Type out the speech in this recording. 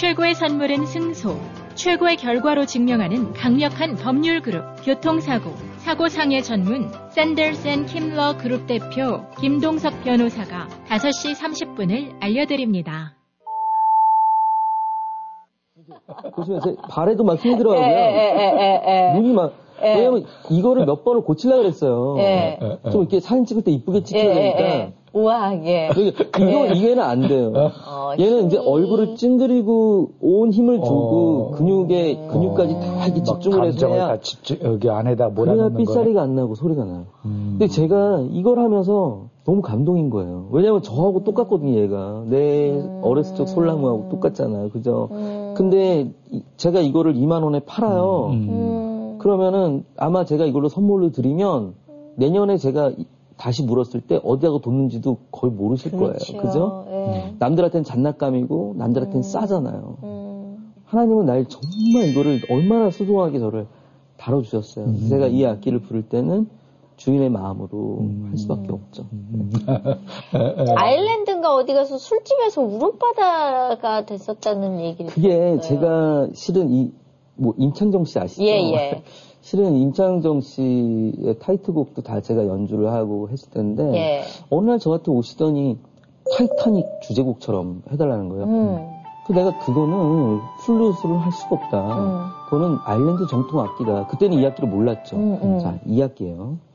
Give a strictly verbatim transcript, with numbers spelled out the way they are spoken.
최고의 선물은 승소. 최고의 결과로 증명하는 강력한 법률 그룹 교통사고, 사고상해 전문 샌더스 앤 킴러 그룹 대표 김동석 변호사가 다섯 시 삼십 분을 알려드립니다. 보시면 제 발에도 막 힘이 들어가고요. 에, 에, 에, 에. 눈이 막 에. 왜냐면 이거를 몇 번을 고치려고 그랬어요. 에. 좀 이렇게 사진 찍을 때 이쁘게 찍히려니까. 우아하게. 이거 이게는 안 돼요. 어, 얘는 힘이... 이제 얼굴을 찡그리고 온 힘을 주고 어... 근육에 근육까지 다 이렇게 집중을 해서 해야 집중, 여기 안에다 몰아넣는 그래야 삐싸리가 안 나고 소리가 나요. 음... 근데 제가 이걸 하면서 너무 감동인 거예요. 왜냐면 저하고 똑같거든요, 얘가. 내 음... 어렸을 적 솔나무하고 똑같잖아요, 그죠? 음... 근데 제가 이거를 이만 원에 팔아요. 음... 그러면은 아마 제가 이걸로 선물로 드리면 내년에 제가 다시 물었을 때 어디다가 뒀는지도 거의 모르실 그렇죠. 거예요. 그죠? 예. 남들한테는 장난감이고 남들한테는 음. 싸잖아요. 음. 하나님은 날 정말 이거를 얼마나 소중하게 저를 다뤄주셨어요. 음. 제가 이 악기를 부를 때는 주인의 마음으로 음. 할 수밖에 없죠. 음. 아일랜드인가 어디 가서 술집에서 울음바다가 됐었다는 얘기를 그게 들었어요. 제가 실은 이 뭐 임창정 씨 아시죠? 예, 예. 실은 임창정 씨의 타이틀곡도 다 제가 연주를 하고 했을 텐데 예. 어느 날 저한테 오시더니 타이타닉 주제곡처럼 해달라는 거예요. 음. 그 내가 그거는 플루스를 할 수가 없다. 음. 그거는 아일랜드 정통 악기다. 그때는 이 악기를 몰랐죠. 음, 음. 자, 이 악기예요.